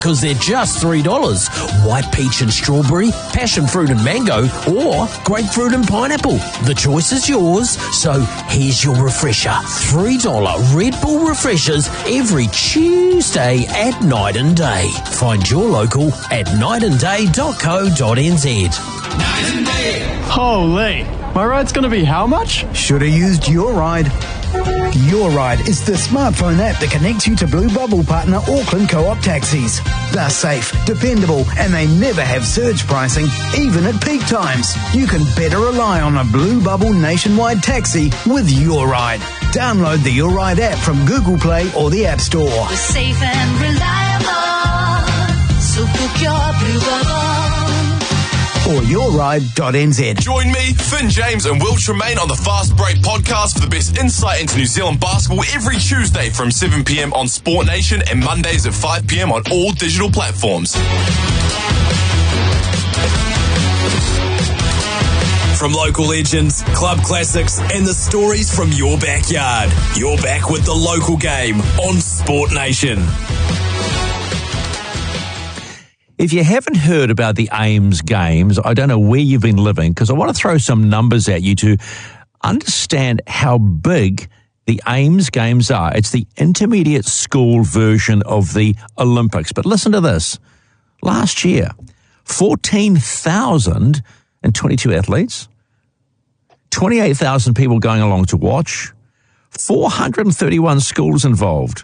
because they're just $3. White peach and strawberry, passion fruit and mango, or grapefruit and pineapple. The choice is yours, so here's your refresher. $3 Red Bull refreshers every Tuesday at Night and Day. Find your local at nightandday.co.nz. Night and Day. Holy, my ride's going to be how much? Should have used Your Ride. Your Ride is the smartphone app that connects you to Blue Bubble partner Auckland Co-op taxis. They're safe, dependable, and they never have surge pricing, even at peak times. You can better rely on a Blue Bubble nationwide taxi with Your Ride. Download the Your Ride app from Google Play or the App Store. We're safe and reliable, so book your Blue Bubble. Or yourride.nz. Join me, Finn James and Will Tremaine on the Fast Break podcast for the best insight into New Zealand basketball every Tuesday from 7 p.m. on Sport Nation and Mondays at 5 p.m. on all digital platforms. From local legends, club classics, and the stories from your backyard. You're back with the local game on Sport Nation. If you haven't heard about the AIMS Games, I don't know where you've been living, because I want to throw some numbers at you to understand how big the AIMS Games are. It's the intermediate school version of the Olympics. But listen to this. Last year, 14,022 athletes, 28,000 people going along to watch, 431 schools involved,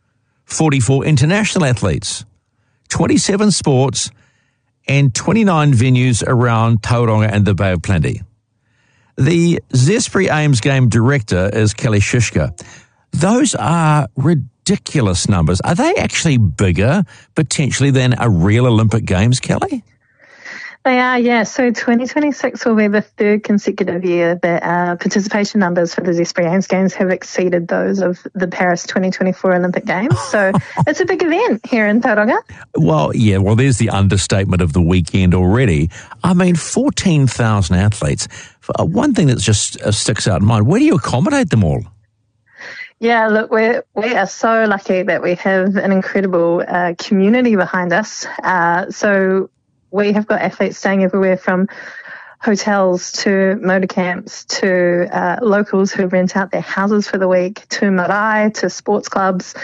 44 international athletes, 27 sports, and 29 venues around Tauranga and the Bay of Plenty. The Zespri AIMS Game director is Kelly Shishka. Those are ridiculous numbers. Are they actually bigger, potentially, than a real Olympic Games, Kelly? They are, yeah. So 2026 will be the third consecutive year that participation numbers for the Zespri AIMS Games have exceeded those of the Paris 2024 Olympic Games. So it's a big event here in Tauranga. Well, yeah, there's the understatement of the weekend already. I mean, 14,000 athletes. One thing that just sticks out in mind, where do you accommodate them all? Yeah, look, we are so lucky that we have an incredible community behind us. So we have got athletes staying everywhere from hotels to motor camps to locals who rent out their houses for the week to marae to sports clubs.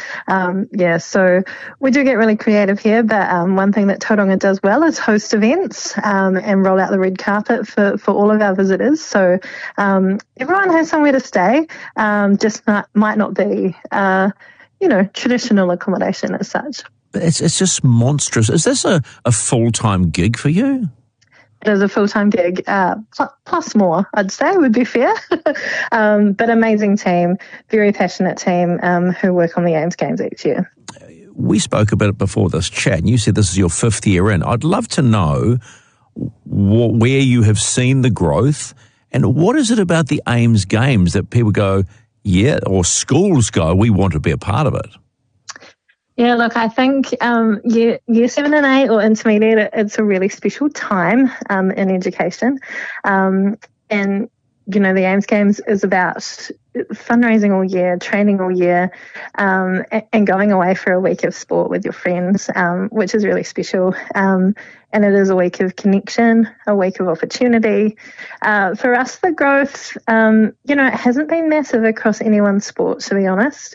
So we do get really creative here, but one thing that Tauranga does well is host events and roll out the red carpet for all of our visitors. So everyone has somewhere to stay, just might not be, traditional accommodation as such. It's just monstrous. Is this a full-time gig for you? It is a full-time gig, plus more, I'd say, would be fair. But amazing team, very passionate team who work on the AIMS Games each year. We spoke a bit before this chat, and you said this is your 5th year in. I'd love to know where you have seen the growth, and what is it about the AIMS Games that people go, yeah, or schools go, we want to be a part of it? Yeah, look, I think year 7 and 8 or intermediate, it's a really special time in education. And, the AIMS Games is about fundraising all year, training all year, and going away for a week of sport with your friends, which is really special. And it is a week of connection, a week of opportunity. For us, the growth, it hasn't been massive across any one sport, to be honest.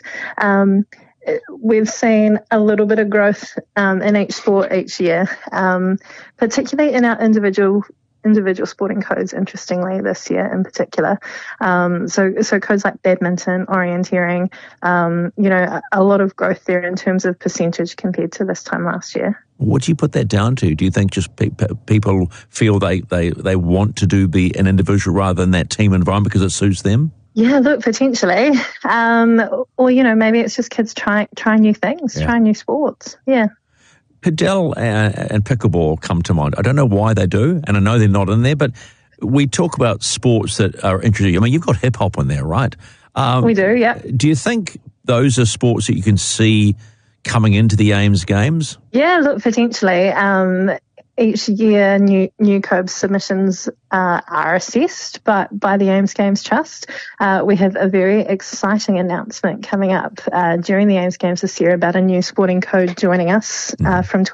We've seen a little bit of growth in each sport each year, particularly in our individual sporting codes, interestingly, this year in particular. So codes like badminton, orienteering, a lot of growth there in terms of percentage compared to this time last year. What do you put that down to? Do you think just people feel they want to do an individual rather than that team environment because it suits them? Yeah, look, potentially. Or, maybe it's just kids trying new things, trying new sports. Yeah. Padel and pickleball come to mind. I don't know why they do, and I know they're not in there, but we talk about sports that are interesting. I mean, you've got hip-hop in there, right? We do, yeah. Do you think those are sports that you can see coming into the AIMS Games? Yeah, look, potentially. each year new code submissions are assessed by the Ames Games Trust. We have a very exciting announcement coming up during the Ames Games this year about a new sporting code joining us from